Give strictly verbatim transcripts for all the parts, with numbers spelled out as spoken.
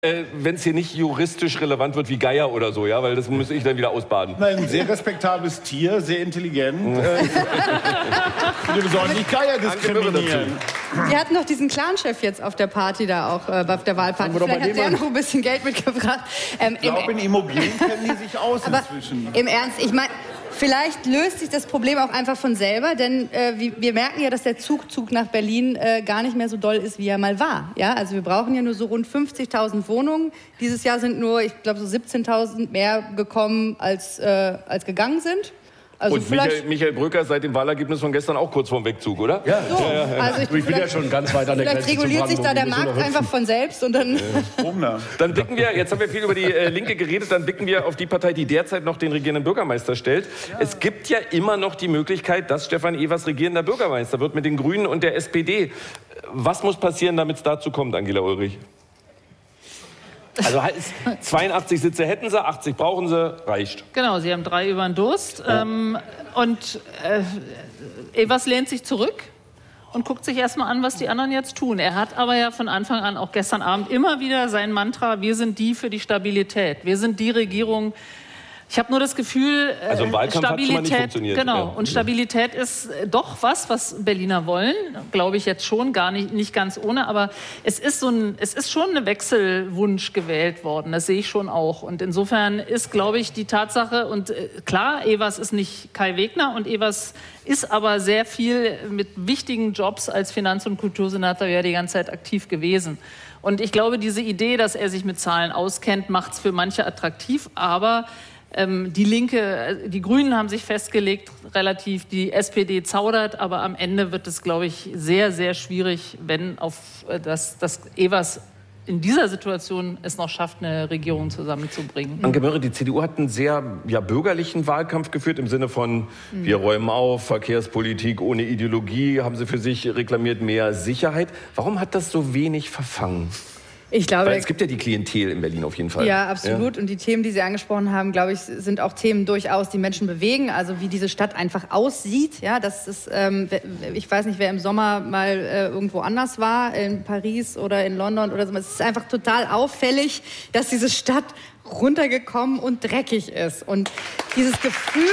Äh, wenn es hier nicht juristisch relevant wird wie Geier oder so, ja, weil das muss ich dann wieder ausbaden. Nein, ein sehr respektables Tier, sehr intelligent. äh, wir sollen nicht Geier diskriminieren. Wir hatten doch diesen Clan-Chef jetzt auf der Party da auch, äh, auf der Wahlparty. Vielleicht hat der noch ein bisschen Geld mitgebracht. Ähm, ich glaube, in Immobilien kennen die sich aus aber inzwischen. Im Ernst, ich meine, vielleicht löst sich das Problem auch einfach von selber, denn äh, wir, wir merken ja, dass der Zugzug nach Berlin äh, gar nicht mehr so doll ist, wie er mal war. Ja? Also wir brauchen ja nur so rund fünfzigtausend Wohnungen. Dieses Jahr sind nur, ich glaube, so siebzehntausend mehr gekommen, als, äh, als gegangen sind. Also und Michael, Michael Brücker seit dem Wahlergebnis von gestern auch kurz vorm Wegzug, oder? Ja, so, ja, ja, ja. Also ich, ich bin ja schon ganz weit an der Grenze. Vielleicht reguliert sich da der Markt einfach von selbst und dann... Ja. Dann blicken wir, jetzt haben wir viel über die äh, Linke geredet, dann blicken wir auf die Partei, die derzeit noch den regierenden Bürgermeister stellt. Ja. Es gibt ja immer noch die Möglichkeit, dass Stefan Evers regierender Bürgermeister wird mit den Grünen und der S P D. Was muss passieren, damit es dazu kommt, Angela Ulrich? Also zweiundachtzig Sitze hätten sie, achtzig brauchen sie, reicht. Genau, sie haben drei über den Durst. Oh. Ähm, und äh, Evers lehnt sich zurück und guckt sich erstmal an, was die anderen jetzt tun. Er hat aber ja von Anfang an, auch gestern Abend, immer wieder sein Mantra, wir sind die für die Stabilität. Wir sind die Regierung. Ich habe nur das Gefühl, äh, also im Wahlkampf hat schon mal nicht funktioniert. Genau, ja. Und Stabilität ist doch was, was Berliner wollen, glaube ich jetzt schon, gar nicht, nicht ganz ohne, aber es ist, so ein, es ist schon ein Wechselwunsch gewählt worden, das sehe ich schon auch. Und insofern ist, glaube ich, die Tatsache, und äh, klar, Evers ist nicht Kai Wegner und Evers ist aber sehr viel mit wichtigen Jobs als Finanz- und Kultursenator ja die ganze Zeit aktiv gewesen. Und ich glaube, diese Idee, dass er sich mit Zahlen auskennt, macht es für manche attraktiv, aber Ähm, die Linke, die Grünen haben sich festgelegt, relativ, die S P D zaudert, aber am Ende wird es, glaube ich, sehr, sehr schwierig, wenn auf das, das Evers in dieser Situation es noch schafft, eine Regierung zusammenzubringen. Anke Mörre, die C D U hat einen sehr ja, bürgerlichen Wahlkampf geführt, im Sinne von, mhm. wir räumen auf, Verkehrspolitik ohne Ideologie, haben sie für sich reklamiert, mehr Sicherheit. Warum hat das so wenig verfangen? Ich glaube, Weil es gibt ja die Klientel in Berlin auf jeden Fall. Ja, absolut. Ja. Und die Themen, die Sie angesprochen haben, glaube ich, sind auch Themen durchaus, die Menschen bewegen. Also wie diese Stadt einfach aussieht. Ja, das ist, ähm, ich weiß nicht, wer im Sommer mal äh, irgendwo anders war, in Paris oder in London oder so. Es ist einfach total auffällig, dass diese Stadt runtergekommen und dreckig ist. Und dieses Gefühl...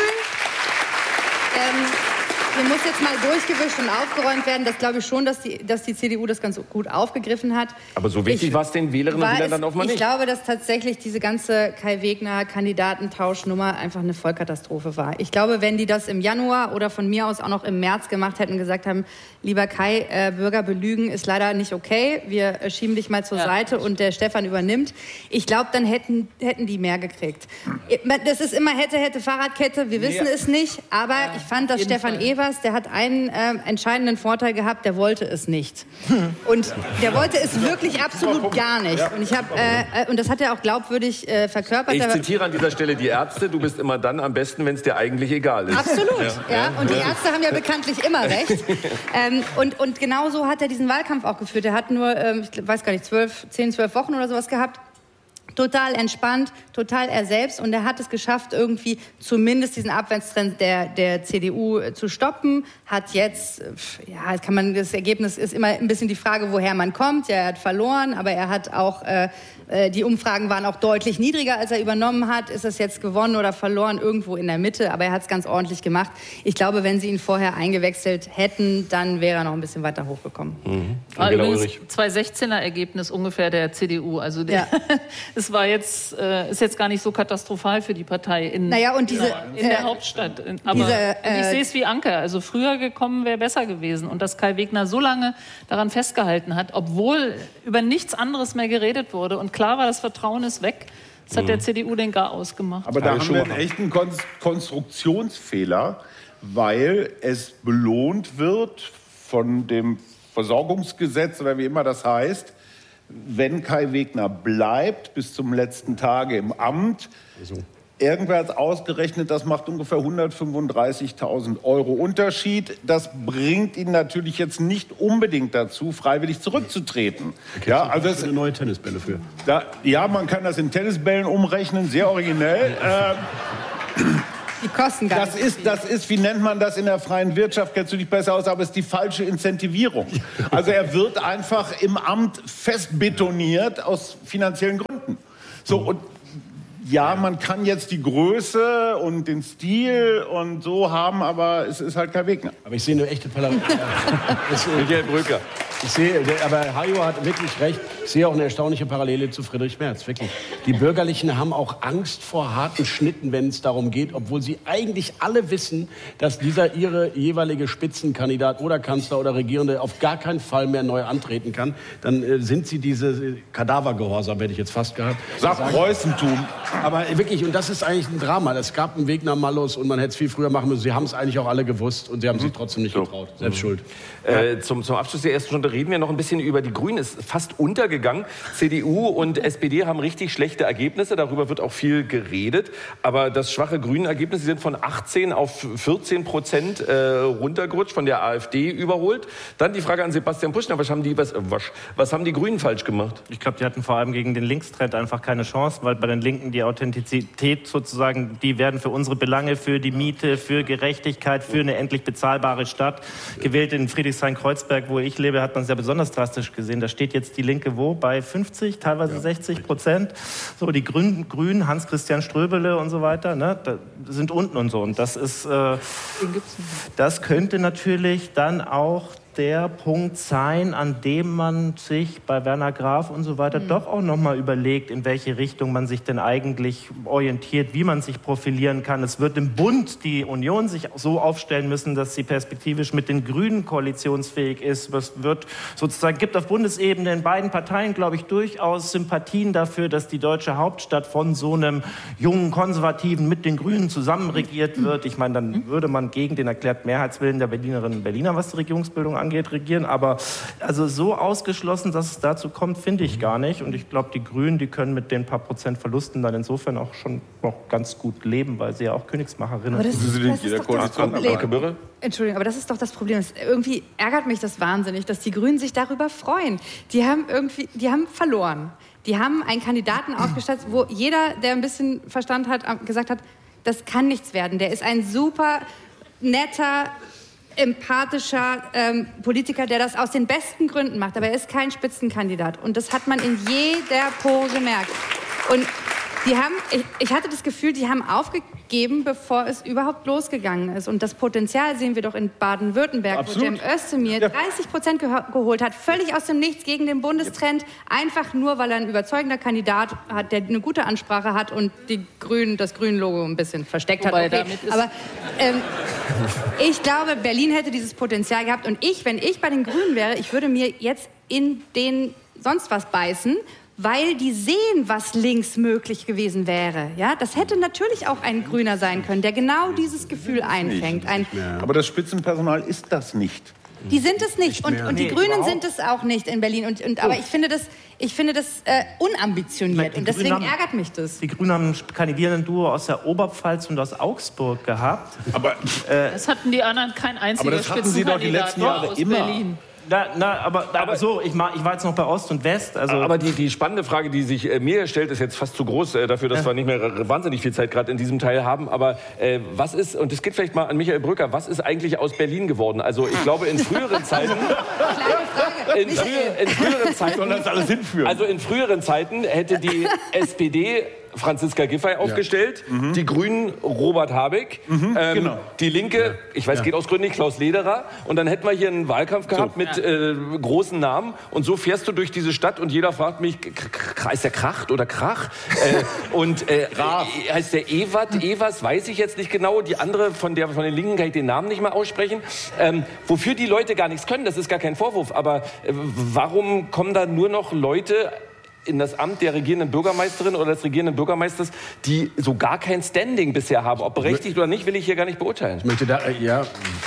Ähm, Hier muss jetzt mal durchgewischt und aufgeräumt werden. Das glaube ich schon, dass die, dass die C D U das ganz gut aufgegriffen hat. Aber so wichtig war es den Wählerinnen und Wählern dann offenbar nicht. Ich glaube, dass tatsächlich diese ganze Kai Wegner-Kandidatentauschnummer einfach eine Vollkatastrophe war. Ich glaube, wenn die das im Januar oder von mir aus auch noch im März gemacht hätten und gesagt haben, lieber Kai, äh, Bürger belügen ist leider nicht okay, wir äh, schieben dich mal zur ja. Seite und der Stefan übernimmt. Ich glaube, dann hätten, hätten die mehr gekriegt. Das ist immer hätte, hätte, Fahrradkette, wir wissen ja. es nicht, aber ja, ich fand, dass Stefan Fall. Evers, der hat einen äh, entscheidenden Vorteil gehabt, der wollte es nicht. Und der wollte es wirklich absolut gar nicht. Und, ich hab, äh, und das hat er auch glaubwürdig äh, verkörpert. Ich zitiere an dieser Stelle die Ärzte, du bist immer dann am besten, wenn es dir eigentlich egal ist. Absolut, ja. ja. Und die Ärzte haben ja bekanntlich immer recht. ähm, und, und genau so hat er diesen Wahlkampf auch geführt. Er hat nur, ähm, ich weiß gar nicht, zwölf, zehn, zwölf Wochen oder sowas gehabt. Total entspannt, total er selbst. Und er hat es geschafft, irgendwie zumindest diesen Abwärtstrend der, der C D U zu stoppen. Hat jetzt, ja, kann man, das Ergebnis ist immer ein bisschen die Frage, woher man kommt. Ja, er hat verloren, aber er hat auch, äh, die Umfragen waren auch deutlich niedriger, als er übernommen hat. Ist es jetzt gewonnen oder verloren? Irgendwo in der Mitte. Aber er hat es ganz ordentlich gemacht. Ich glaube, wenn sie ihn vorher eingewechselt hätten, dann wäre er noch ein bisschen weiter hochgekommen. Mhm. War übrigens zweitausendsechzehner Ergebnis ungefähr der C D U. Also der, ja. Es war jetzt, äh, ist jetzt gar nicht so katastrophal für die Partei in, naja, und diese, in äh, der Hauptstadt. Aber diese, äh, ich sehe es wie Anke. Also früher gekommen wäre besser gewesen. Und dass Kai Wegner so lange daran festgehalten hat, obwohl über nichts anderes mehr geredet wurde. Und klar war, das Vertrauen ist weg. Das hat mhm. der C D U den gar ausgemacht. Aber da haben wir einen echten Kon- Konstruktionsfehler, weil es belohnt wird von dem Versorgungsgesetz oder wie immer das heißt, wenn Kai Wegner bleibt bis zum letzten Tage im Amt. Also. Irgendwer hat ausgerechnet, das macht ungefähr hundertfünfunddreißigtausend Euro Unterschied. Das bringt ihn natürlich jetzt nicht unbedingt dazu, freiwillig zurückzutreten. Okay, ja, also es, eine neue Tennisbälle für. Da, ja, man kann das in Tennisbällen umrechnen, sehr originell. ähm, Die kosten gar das nicht. Ist, das ist, wie nennt man das in der freien Wirtschaft, kennst du dich besser aus, aber es ist die falsche Incentivierung. Also er wird einfach im Amt festbetoniert aus finanziellen Gründen. So, und ja, man kann jetzt die Größe und den Stil und so haben, aber es ist halt kein Weg mehr. Aber ich sehe eine echte Parallele. Michael Brücker. Ich sehe, aber Hajo hat wirklich recht. Ich sehe auch eine erstaunliche Parallele zu Friedrich Merz, wirklich. Die Bürgerlichen haben auch Angst vor harten Schnitten, wenn es darum geht, obwohl sie eigentlich alle wissen, dass dieser ihre jeweilige Spitzenkandidat oder Kanzler oder Regierende auf gar keinen Fall mehr neu antreten kann. Dann äh, sind sie diese Kadavergehorsam, hätte ich jetzt fast gehabt. Sag Preußentum. Aber wirklich, und das ist eigentlich ein Drama. Es gab einen Weg nach Malus und man hätte es viel früher machen müssen. Sie haben es eigentlich auch alle gewusst und sie haben sich trotzdem nicht getraut. Selbst schuld. Äh, zum, zum Abschluss der ersten Stunde reden wir noch ein bisschen über die Grünen. Ist fast untergegangen. C D U und S P D haben richtig schlechte Ergebnisse. Darüber wird auch viel geredet. Aber das schwache Grünen-Ergebnis, sie sind von achtzehn auf vierzehn Prozent äh, runtergerutscht, von der AfD überholt. Dann die Frage an Sebastian Puschner. Was haben die, was, was, was haben die Grünen falsch gemacht? Ich glaube, die hatten vor allem gegen den Linkstrend einfach keine Chance, weil bei den Linken die Authentizität sozusagen, die werden für unsere Belange, für die Miete, für Gerechtigkeit, für eine endlich bezahlbare Stadt gewählt. In Friedrichshain-Kreuzberg, wo ich lebe, hat man es ja besonders drastisch gesehen. Da steht jetzt die Linke wo? Bei fünfzig, teilweise ja. sechzig Prozent. So, die Grünen, Grün, Hans-Christian Ströbele und so weiter, ne, da sind unten und so. Und das ist, äh, das könnte natürlich dann auch der Punkt sein, an dem man sich bei Werner Graf und so weiter mhm. doch auch noch mal überlegt, in welche Richtung man sich denn eigentlich orientiert, wie man sich profilieren kann. Es wird im Bund die Union sich so aufstellen müssen, dass sie perspektivisch mit den Grünen koalitionsfähig ist. Es wird sozusagen, gibt auf Bundesebene in beiden Parteien, glaube ich, durchaus Sympathien dafür, dass die deutsche Hauptstadt von so einem jungen Konservativen mit den Grünen zusammen regiert wird. Ich meine, dann würde man gegen den erklärten Mehrheitswillen der Berlinerinnen und Berliner, was die Regierungsbildung angeht, angeht, regieren. Aber also so ausgeschlossen, dass es dazu kommt, finde ich gar nicht. Und ich glaube, die Grünen, die können mit den paar Prozent Verlusten dann insofern auch schon noch ganz gut leben, weil sie ja auch Königsmacherinnen sind. Das, das ist doch das Problem. Entschuldigung, aber das ist doch das Problem. Es, irgendwie ärgert mich das wahnsinnig, dass die Grünen sich darüber freuen. Die haben irgendwie, die haben verloren. Die haben einen Kandidaten aufgestellt, wo jeder, der ein bisschen Verstand hat, gesagt hat, das kann nichts werden. Der ist ein super netter, empathischer ähm, Politiker, der das aus den besten Gründen macht. Aber er ist kein Spitzenkandidat. Und das hat man in jeder Pore gemerkt. Und die haben, ich, ich hatte das Gefühl, die haben aufgegeben, bevor es überhaupt losgegangen ist. Und das Potenzial sehen wir doch in Baden-Württemberg, wo Cem Özdemir ja. dreißig Prozent geholt hat, völlig aus dem Nichts gegen den Bundestrend, einfach nur, weil er ein überzeugender Kandidat hat, der eine gute Ansprache hat und die Grünen, das Grünen-Logo ein bisschen versteckt Wobei hat. Okay. Damit ist Aber ähm, ich glaube, Berlin hätte dieses Potenzial gehabt. Und ich, wenn ich bei den Grünen wäre, ich würde mir jetzt in den sonst was beißen, weil die sehen, was links möglich gewesen wäre. Ja, das hätte natürlich auch ein Grüner sein können, der genau dieses Gefühl einfängt. Ein Aber das Spitzenpersonal ist das nicht. Die sind es nicht. Und, und die nee, Grünen überhaupt. sind es auch nicht in Berlin. Und, und, aber ich finde das, ich finde das äh, unambitioniert. Und deswegen haben, ärgert mich das. Die Grünen haben ein kandidieren Duo aus der Oberpfalz und aus Augsburg gehabt. Aber äh, das hatten die anderen kein einziger Spitzenkandidat aus immer. Berlin. Na, na, aber, aber so, ich, ich war jetzt noch bei Ost und West. Also aber die, die spannende Frage, die sich äh, mir stellt, ist jetzt fast zu groß äh, dafür, dass ja. wir nicht mehr wahnsinnig viel Zeit gerade in diesem Teil haben. Aber äh, was ist, und das geht vielleicht mal an Michael Brücker, was ist eigentlich aus Berlin geworden? Also ich glaube, in früheren Zeiten... in, früher, in früheren Zeiten... Soll das alles hinführen? Also in früheren Zeiten hätte die S P D... Franziska Giffey aufgestellt, ja. mhm. die Grünen Robert Habeck, mhm, ähm, genau. die Linke, ja. ich weiß, ja. geht aus Gründen nicht, Klaus Lederer. Und dann hätten wir hier einen Wahlkampf gehabt so. mit äh, großen Namen. Und so fährst du durch diese Stadt und jeder fragt mich, heißt der Kracht oder Krach? äh, und äh, heißt der Ewert, Evers, weiß ich jetzt nicht genau. Die andere, von, der, von den Linken kann ich den Namen nicht mal aussprechen. Ähm, wofür die Leute gar nichts können, das ist gar kein Vorwurf. Aber äh, warum kommen da nur noch Leute in das Amt der regierenden Bürgermeisterin oder des regierenden Bürgermeisters, die so gar kein Standing bisher haben? Ob berechtigt oder nicht, will ich hier gar nicht beurteilen. Ich möchte da, äh, ja...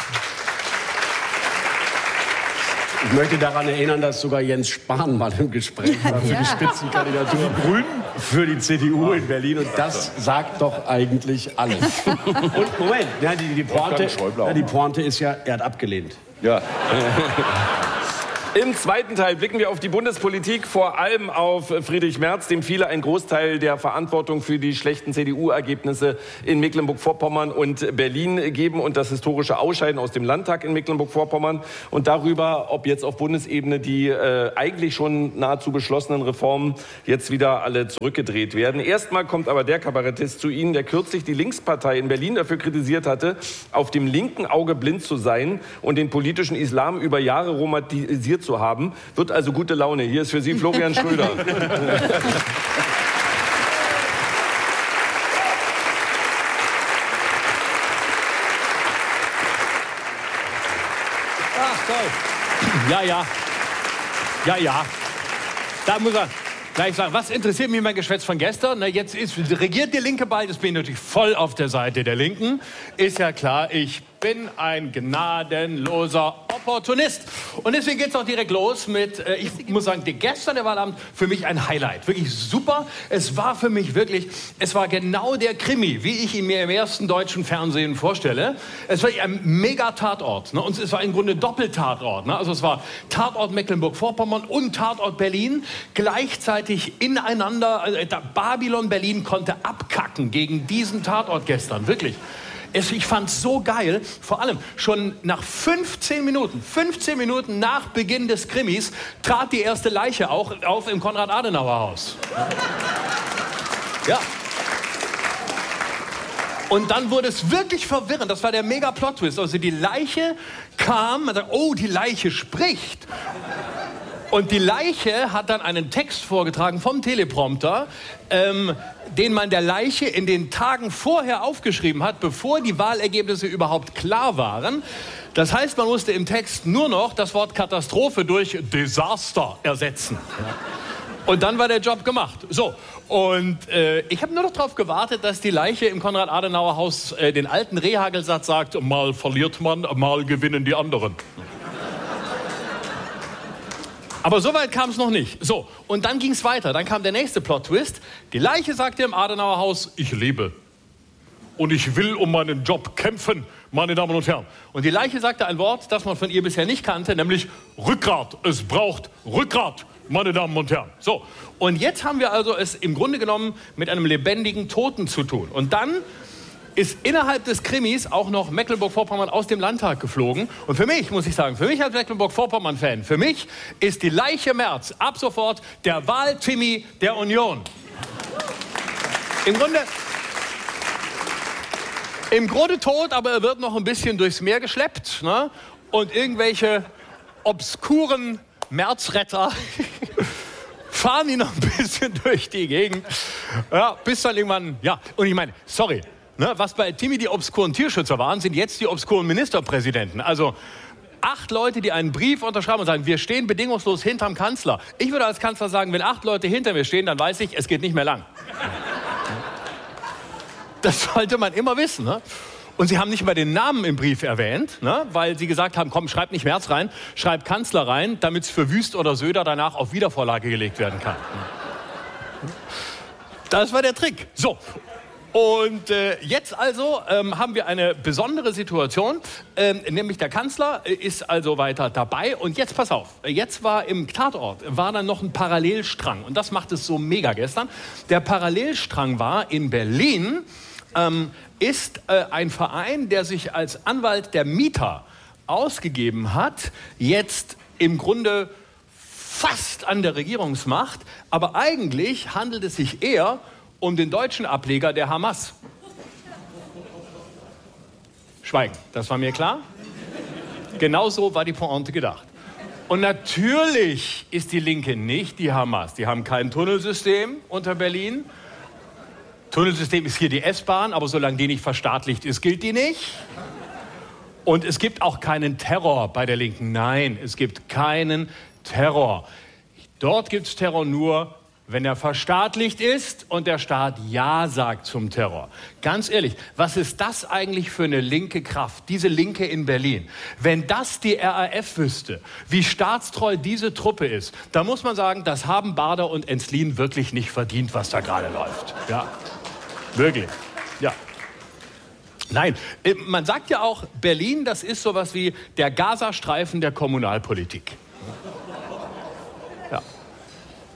Ich möchte daran erinnern, dass sogar Jens Spahn mal im Gespräch war für ja. die Spitzenkandidatur Grünen für die C D U in Berlin. Und das sagt doch eigentlich alles. Und Moment, ja, die, die, Pointe, ja, die Pointe ist ja, er hat abgelehnt. Ja. Im zweiten Teil blicken wir auf die Bundespolitik, vor allem auf Friedrich Merz, dem viele einen Großteil der Verantwortung für die schlechten C D U-Ergebnisse in Mecklenburg-Vorpommern und Berlin geben und das historische Ausscheiden aus dem Landtag in Mecklenburg-Vorpommern und darüber, ob jetzt auf Bundesebene die äh, eigentlich schon nahezu beschlossenen Reformen jetzt wieder alle zurückgedreht werden. Erstmal kommt aber der Kabarettist zu Ihnen, der kürzlich die Linkspartei in Berlin dafür kritisiert hatte, auf dem linken Auge blind zu sein und den politischen Islam über Jahre romantisiert zu haben, wird also gute Laune. Hier ist für Sie Florian Schröder. Ach, toll. Ja, ja. Ja, ja. Da muss er gleich sagen, was interessiert mich mein Geschwätz von gestern? Na, jetzt ist, regiert die Linke bald, jetzt bin ich natürlich voll auf der Seite der Linken. Ist ja klar, ich bin ein gnadenloser Opportunist. Und deswegen geht es auch direkt los mit, äh, ich muss sagen, die, gestern der Wahlabend für mich ein Highlight. Wirklich super. Es war für mich wirklich, es war genau der Krimi, wie ich ihn mir im ersten deutschen Fernsehen vorstelle. Es war ein Mega-Tatort. Ne? Und es war im Grunde Doppeltatort. Ne? Also es war Tatort Mecklenburg-Vorpommern und Tatort Berlin gleichzeitig ineinander. Also Babylon Berlin konnte abkacken gegen diesen Tatort gestern. Wirklich. Es, ich fand es so geil, vor allem schon nach fünfzehn Minuten, fünfzehn Minuten nach Beginn des Krimis, trat die erste Leiche auch auf im Konrad-Adenauer-Haus. Ja. Und dann wurde es wirklich verwirrend, das war der Mega-Plot-Twist. Also die Leiche kam, man sagt, oh, die Leiche spricht. Und die Leiche hat dann einen Text vorgetragen vom Teleprompter, ähm, den man der Leiche in den Tagen vorher aufgeschrieben hat, bevor die Wahlergebnisse überhaupt klar waren. Das heißt, man musste im Text nur noch das Wort Katastrophe durch Desaster ersetzen. Ja. Und dann war der Job gemacht. So, und äh, ich habe nur noch darauf gewartet, dass die Leiche im Konrad-Adenauer-Haus äh, den alten Rehhagelsatz sagt, mal verliert man, mal gewinnen die anderen. Aber so weit kam es noch nicht. So, und dann ging es weiter. Dann kam der nächste Plot-Twist. Die Leiche sagte im Adenauer-Haus, ich lebe. Und ich will um meinen Job kämpfen, meine Damen und Herren. Und die Leiche sagte ein Wort, das man von ihr bisher nicht kannte, nämlich Rückgrat. Es braucht Rückgrat, meine Damen und Herren. So, und jetzt haben wir also es im Grunde genommen mit einem lebendigen Toten zu tun. Und dann ist innerhalb des Krimis auch noch Mecklenburg-Vorpommern aus dem Landtag geflogen. Und für mich, muss ich sagen, für mich als Mecklenburg-Vorpommern-Fan, für mich ist die Leiche Merz ab sofort der Wahl-Timmy der Union. Im Grunde, im Grunde tot, aber er wird noch ein bisschen durchs Meer geschleppt. Ne? Und irgendwelche obskuren Märzretter fahren ihn noch ein bisschen durch die Gegend. Ja, bis dann irgendwann, ja, und ich meine, sorry, ne, was bei Timmy die obskuren Tierschützer waren, sind jetzt die obskuren Ministerpräsidenten. Also acht Leute, die einen Brief unterschreiben und sagen, wir stehen bedingungslos hinterm Kanzler. Ich würde als Kanzler sagen, wenn acht Leute hinter mir stehen, dann weiß ich, es geht nicht mehr lang. Das sollte man immer wissen. Ne? Und sie haben nicht mal den Namen im Brief erwähnt, ne? Weil sie gesagt haben, komm, schreib nicht Merz rein, schreib Kanzler rein, damit es für Wüst oder Söder danach auf Wiedervorlage gelegt werden kann. Das war der Trick. So. Und äh, jetzt also ähm, haben wir eine besondere Situation, ähm, nämlich der Kanzler ist also weiter dabei. Und jetzt pass auf, jetzt war im Tatort, war dann noch ein Parallelstrang. Und das macht es so mega gestern. Der Parallelstrang war in Berlin, ähm, ist äh, ein Verein, der sich als Anwalt der Mieter ausgegeben hat, jetzt im Grunde fast an der Regierungsmacht. Aber eigentlich handelt es sich eher um den deutschen Ableger der Hamas. Schweigen, das war mir klar. Genauso war die Pointe gedacht. Und natürlich ist die Linke nicht die Hamas. Die haben kein Tunnelsystem unter Berlin. Tunnelsystem ist hier die S-Bahn, aber solange die nicht verstaatlicht ist, gilt die nicht. Und es gibt auch keinen Terror bei der Linken. Nein, es gibt keinen Terror. Dort gibt es Terror nur, wenn er verstaatlicht ist und der Staat Ja sagt zum Terror. Ganz ehrlich, was ist das eigentlich für eine linke Kraft, diese Linke in Berlin? Wenn das die R A F wüsste, wie staatstreu diese Truppe ist, dann muss man sagen, das haben Bader und Enslin wirklich nicht verdient, was da gerade läuft. Ja, wirklich. Ja. Nein, man sagt ja auch, Berlin, das ist sowas wie der Gazastreifen der Kommunalpolitik.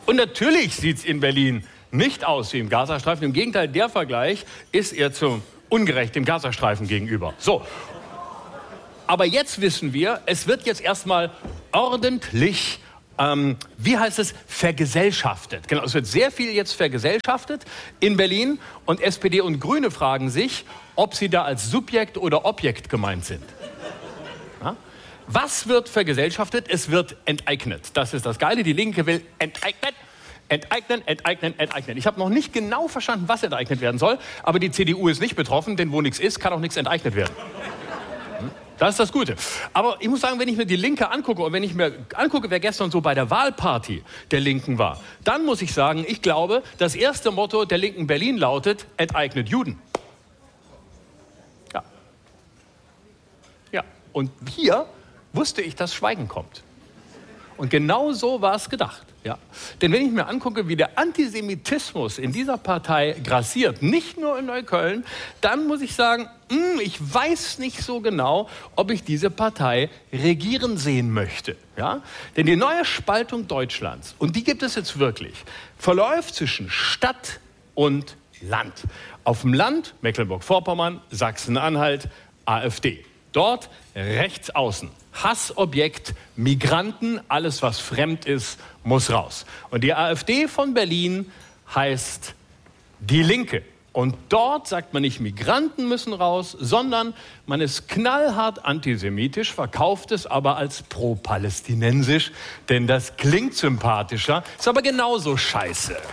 Und natürlich sieht es in Berlin nicht aus wie im Gazastreifen. Im Gegenteil, der Vergleich ist eher zu ungerecht dem Gazastreifen gegenüber. So. Aber jetzt wissen wir, es wird jetzt erstmal ordentlich, ähm, wie heißt es, vergesellschaftet. Genau, es wird sehr viel jetzt vergesellschaftet in Berlin. Und S P D und Grüne fragen sich, ob sie da als Subjekt oder Objekt gemeint sind. Ja? Was wird vergesellschaftet? Es wird enteignet. Das ist das Geile. Die Linke will enteignen. Enteignen, enteignen, enteignen. Ich habe noch nicht genau verstanden, was enteignet werden soll. Aber die C D U ist nicht betroffen, denn wo nichts ist, kann auch nichts enteignet werden. Das ist das Gute. Aber ich muss sagen, wenn ich mir die Linke angucke und wenn ich mir angucke, wer gestern so bei der Wahlparty der Linken war, dann muss ich sagen, ich glaube, das erste Motto der Linken Berlin lautet, enteignet Juden. Ja. Ja. Und hier wusste ich, dass Schweigen kommt. Und genau so war es gedacht. Ja. Denn wenn ich mir angucke, wie der Antisemitismus in dieser Partei grassiert, nicht nur in Neukölln, dann muss ich sagen, mh, ich weiß nicht so genau, ob ich diese Partei regieren sehen möchte. Ja? Denn die neue Spaltung Deutschlands, und die gibt es jetzt wirklich, verläuft zwischen Stadt und Land. Auf dem Land Mecklenburg-Vorpommern, Sachsen-Anhalt, AfD. Dort rechts außen. Hassobjekt, Migranten, alles was fremd ist, muss raus. Und die AfD von Berlin heißt Die Linke. Und dort sagt man nicht, Migranten müssen raus, sondern man ist knallhart antisemitisch, verkauft es aber als pro-palästinensisch, denn das klingt sympathischer, ist aber genauso scheiße. Ja.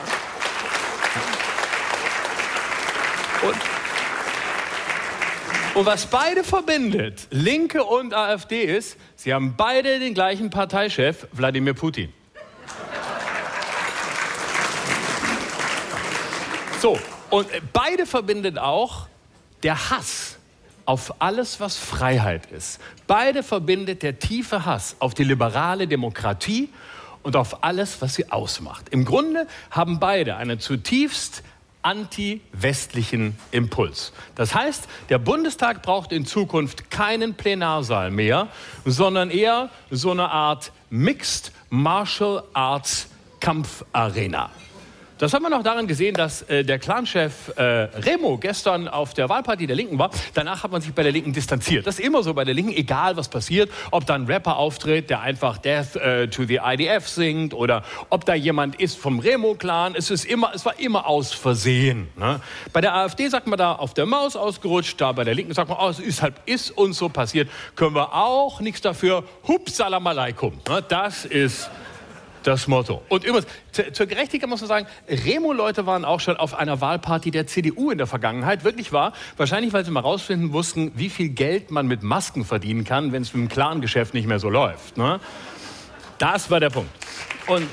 Und Und was beide verbindet, Linke und AfD, ist, sie haben beide den gleichen Parteichef, Wladimir Putin. So, und beide verbindet auch der Hass auf alles, was Freiheit ist. Beide verbindet der tiefe Hass auf die liberale Demokratie und auf alles, was sie ausmacht. Im Grunde haben beide eine zutiefst anti-westlichen Impuls. Das heißt, der Bundestag braucht in Zukunft keinen Plenarsaal mehr, sondern eher so eine Art Mixed Martial Arts Kampfarena. Das haben wir noch daran gesehen, dass äh, der Clanchef äh, Remo gestern auf der Wahlparty der Linken war. Danach hat man sich bei der Linken distanziert. Das ist immer so bei der Linken, egal was passiert. Ob da ein Rapper auftritt, der einfach Death äh, to the I D F singt oder ob da jemand ist vom Remo-Clan. Es, ist immer, es war immer aus Versehen. Ne? Bei der AfD sagt man da auf der Maus ausgerutscht. Da bei der Linken sagt man, oh, es ist, halt, ist uns so passiert. Können wir auch nichts dafür. Hupsalam alaikum. Ne? Das ist das Motto. Und übrigens, zur Gerechtigkeit muss man sagen, Remo-Leute waren auch schon auf einer Wahlparty der C D U in der Vergangenheit. Wirklich wahr. Wahrscheinlich, weil sie mal rausfinden mussten, wie viel Geld man mit Masken verdienen kann, wenn es mit dem Clan-Geschäft nicht mehr so läuft. Ne? Das war der Punkt. Und,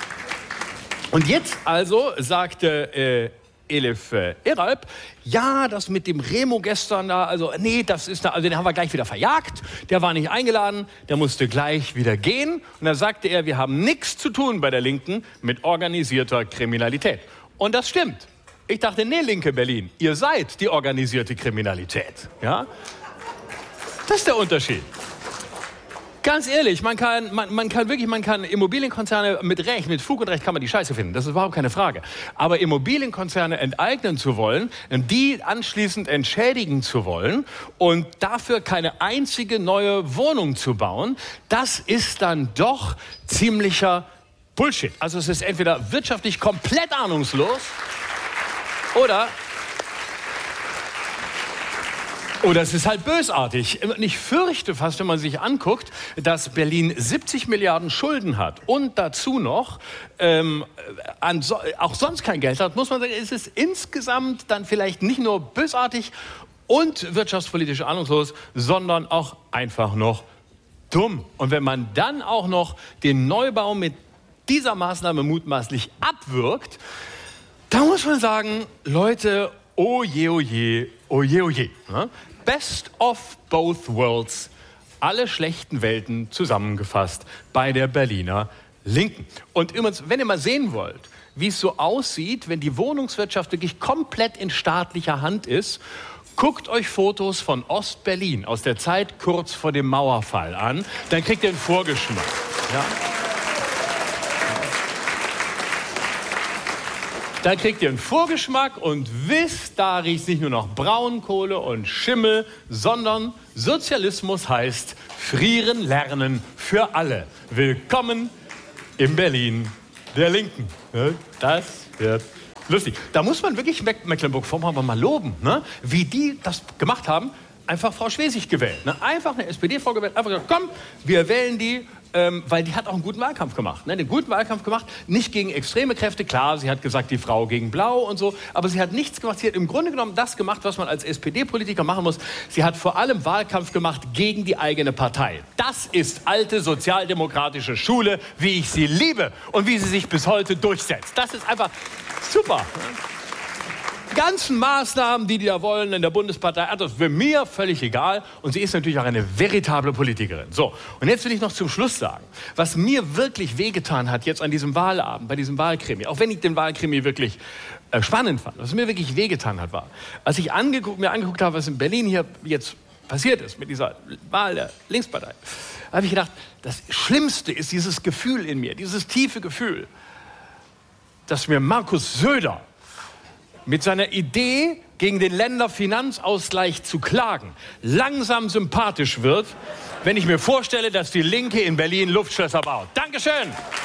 und jetzt also sagte äh, Elif äh, Eralp, ja, das mit dem Remo gestern da, also nee, das ist da, also den haben wir gleich wieder verjagt, der war nicht eingeladen, der musste gleich wieder gehen. Und dann sagte er, wir haben nichts zu tun bei der Linken mit organisierter Kriminalität. Und das stimmt. Ich dachte, nee, Linke Berlin, ihr seid die organisierte Kriminalität. Ja? Das ist der Unterschied. Ganz ehrlich, man kann, man, man kann wirklich, man kann Immobilienkonzerne mit Recht, mit Fug und Recht kann man die Scheiße finden. Das ist überhaupt keine Frage. Aber Immobilienkonzerne enteignen zu wollen, die anschließend entschädigen zu wollen und dafür keine einzige neue Wohnung zu bauen, das ist dann doch ziemlicher Bullshit. Also es ist entweder wirtschaftlich komplett ahnungslos oder Oder es ist halt bösartig. Und ich fürchte fast, wenn man sich anguckt, dass Berlin siebzig Milliarden Schulden hat und dazu noch ähm, an so, auch sonst kein Geld hat, muss man sagen, ist es insgesamt dann vielleicht nicht nur bösartig und wirtschaftspolitisch ahnungslos, sondern auch einfach noch dumm. Und wenn man dann auch noch den Neubau mit dieser Maßnahme mutmaßlich abwirkt, da muss man sagen, Leute, oh je, oh je, oh je, oh je. Best of both worlds, alle schlechten Welten zusammengefasst bei der Berliner Linken. Und übrigens, wenn ihr mal sehen wollt, wie es so aussieht, wenn die Wohnungswirtschaft wirklich komplett in staatlicher Hand ist, guckt euch Fotos von Ostberlin aus der Zeit kurz vor dem Mauerfall an, dann kriegt ihr einen Vorgeschmack. Ja. Da kriegt ihr einen Vorgeschmack und wisst, da riecht nicht nur nach Braunkohle und Schimmel, sondern Sozialismus heißt frieren lernen für alle. Willkommen in Berlin der Linken. Das wird lustig. Da muss man wirklich Mecklenburg-Vorpommern mal loben, ne? Wie die das gemacht haben. Einfach Frau Schwesig gewählt. Ne? Einfach eine S P D-Frau gewählt. Einfach gesagt, komm, wir wählen die, ähm, weil die hat auch einen guten Wahlkampf gemacht. Ne? Den guten Wahlkampf gemacht, nicht gegen extreme Kräfte. Klar, sie hat gesagt, die Frau gegen Blau und so. Aber sie hat nichts gemacht. Sie hat im Grunde genommen das gemacht, was man als S P D-Politiker machen muss. Sie hat vor allem Wahlkampf gemacht gegen die eigene Partei. Das ist alte sozialdemokratische Schule, wie ich sie liebe und wie sie sich bis heute durchsetzt. Das ist einfach super. Die ganzen Maßnahmen, die die da wollen in der Bundespartei, das ist mir völlig egal. Und sie ist natürlich auch eine veritable Politikerin. So, und jetzt will ich noch zum Schluss sagen, was mir wirklich wehgetan hat jetzt an diesem Wahlabend, bei diesem Wahlkrimi, auch wenn ich den Wahlkrimi wirklich äh, spannend fand, was mir wirklich wehgetan hat, war, als ich angeguckt, mir angeguckt habe, was in Berlin hier jetzt passiert ist mit dieser Wahl der Linkspartei, habe ich gedacht, das Schlimmste ist dieses Gefühl in mir, dieses tiefe Gefühl, dass mir Markus Söder mit seiner Idee, gegen den Länderfinanzausgleich zu klagen, langsam sympathisch wird, wenn ich mir vorstelle, dass die Linke in Berlin Luftschlösser baut. Dankeschön!